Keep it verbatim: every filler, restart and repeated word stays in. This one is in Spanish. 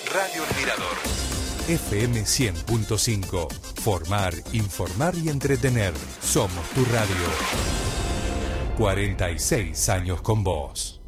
Radio El Mirador. F M cien punto cinco. Formar, informar y entretener. Somos tu radio. cuarenta y seis años con vos.